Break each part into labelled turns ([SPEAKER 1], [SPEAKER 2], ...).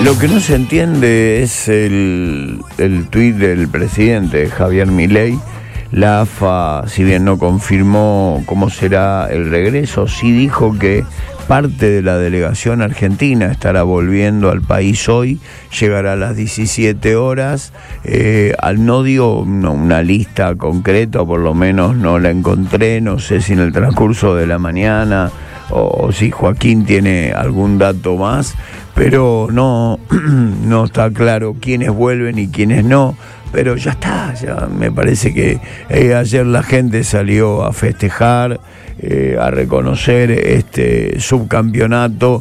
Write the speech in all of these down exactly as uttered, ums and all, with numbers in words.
[SPEAKER 1] Lo que no se entiende es el, el tuit del presidente Javier Milei. La A F A, si bien no confirmó cómo será el regreso, sí dijo que parte de la delegación argentina estará volviendo al país hoy, llegará a las diecisiete horas. Eh, al no dio no, una lista concreta, o por lo menos no la encontré, no sé si en el transcurso de la mañana o, o si Joaquín tiene algún dato más, pero no, no está claro quiénes vuelven y quiénes no. Pero ya está, ya me parece que eh, ayer la gente salió a festejar, eh, a reconocer este subcampeonato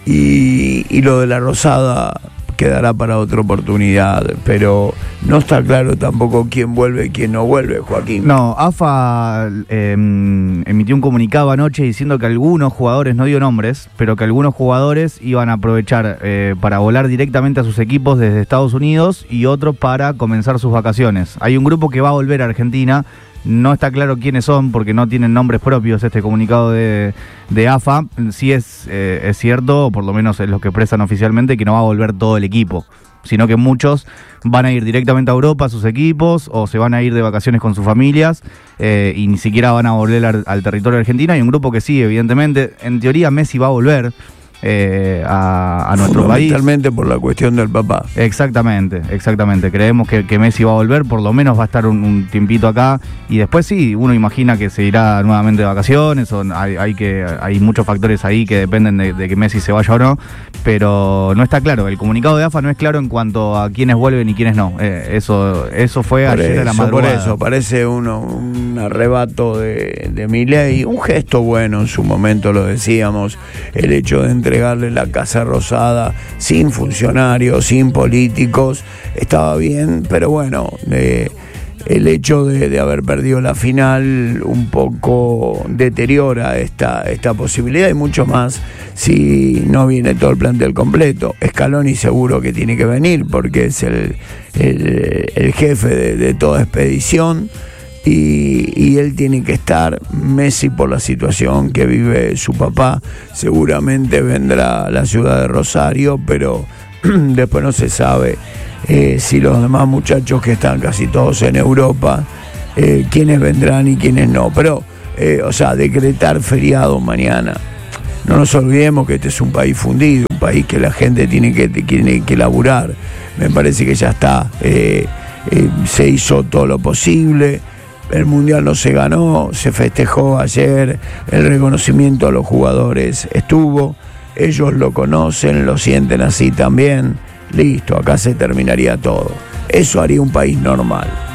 [SPEAKER 1] y, y lo de la Rosada quedará para otra oportunidad, pero no está claro tampoco quién vuelve y quién no vuelve, Joaquín.
[SPEAKER 2] No, A F A eh, emitió un comunicado anoche diciendo que algunos jugadores, no dio nombres, pero que algunos jugadores iban a aprovechar eh, para volar directamente a sus equipos desde Estados Unidos y otros para comenzar sus vacaciones. Hay un grupo que va a volver a Argentina. No está claro quiénes son porque no tienen nombres propios este comunicado de, de A F A. Sí es, eh, es cierto, o por lo menos es lo que expresan oficialmente, que no va a volver todo el equipo, sino que muchos van a ir directamente a Europa a sus equipos o se van a ir de vacaciones con sus familias eh, y ni siquiera van a volver al, al territorio argentino. Hay un grupo que sí, evidentemente. En teoría Messi va a volver Eh, a, a nuestro país.
[SPEAKER 1] Fundamentalmente por la cuestión del papá.
[SPEAKER 2] Exactamente, exactamente. Creemos que, que Messi va a volver, por lo menos va a estar un, un tiempito acá y después sí, uno imagina que se irá nuevamente de vacaciones, o hay, hay, que, hay muchos factores ahí que dependen de, de que Messi se vaya o no, pero no está claro. El comunicado de A F A no es claro en cuanto a quiénes vuelven y quiénes no. Eh, eso, eso fue por ayer eso, a la madrugada.
[SPEAKER 1] Por eso, parece uno, un arrebato de, de Milei, un gesto bueno en su momento, lo decíamos, el hecho de entregarle la Casa Rosada sin funcionarios, sin políticos, estaba bien, pero bueno, eh, el hecho de, de haber perdido la final un poco deteriora esta, esta posibilidad, y mucho más si no viene todo el plantel completo. Scaloni seguro que tiene que venir porque es el, el, el jefe de, de toda expedición. Y, y él tiene que estar. Messi, por la situación que vive su papá, seguramente vendrá a la ciudad de Rosario, pero después no se sabe eh, si los demás muchachos que están casi todos en Europa, eh, quiénes vendrán y quiénes no. Pero, eh, o sea, decretar feriado mañana. No nos olvidemos que este es un país fundido, un país que la gente tiene que, tiene que laburar. Me parece que ya está. Eh, eh, se hizo todo lo posible. El Mundial no se ganó, se festejó ayer, el reconocimiento a los jugadores estuvo, ellos lo conocen, lo sienten así también, listo, acá se terminaría todo. Eso haría un país normal.